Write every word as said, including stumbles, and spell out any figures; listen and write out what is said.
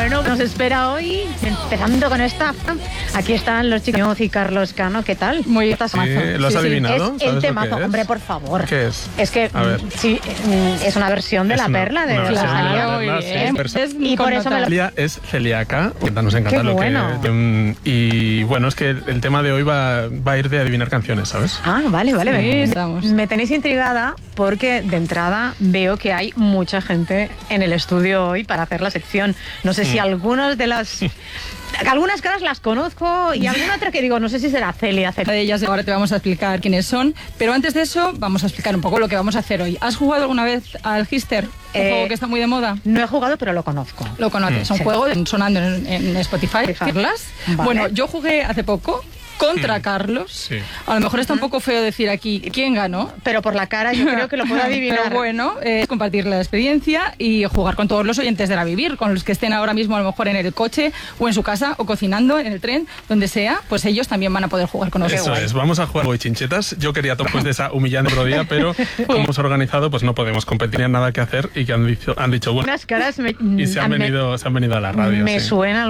Bueno, nos espera hoy, empezando con esta. Aquí están los chicos y Carlos Cano, ¿qué tal? Muy sí, ¿lo has sí, adivinado? Sí. Es el tema, es? hombre, por favor. ¿Qué es? Es que sí, es una versión de es La una, Perla de una la Claro, Celia. Sí, es y por eso me lo... Celia es celíaca, nos encanta Qué lo bueno. que... Um, y bueno, es que el tema de hoy va, va a ir de adivinar canciones, ¿sabes? Ah, vale, vale. Sí, me, estamos. me tenéis intrigada porque de entrada veo que hay mucha gente en el estudio hoy para hacer la sección. No sé si algunas de las... Algunas caras las conozco y alguna otra que digo, no sé si será Celia. Celia. De ellas ahora te vamos a explicar quiénes son, pero antes de eso vamos a explicar un poco lo que vamos a hacer hoy. ¿Has jugado alguna vez al Hister? Un Eh, juego que está muy de moda. No he jugado, pero lo conozco. Lo conoces, es un Sí. juego sonando en, en Spotify. Carlas. Vale. Bueno, yo jugué hace poco contra Carlos. Sí. A lo mejor está un poco feo decir aquí quién ganó. Pero por la cara yo creo que lo puedo adivinar. Pero bueno, eh, es compartir la experiencia y jugar con todos los oyentes de La Vivir, con los que estén ahora mismo a lo mejor en el coche o en su casa o cocinando, en el tren, donde sea, pues ellos también van a poder jugar con nosotros. Eso es, vamos a jugar hoy chinchetas. Yo quería tomar pues, de esa humillante otro día, pero como hemos organizado, pues no podemos competir, en nada que hacer y que han dicho, han dicho bueno, Unas caras me, y se han, me- venido, se han venido a la radio. me sí. suena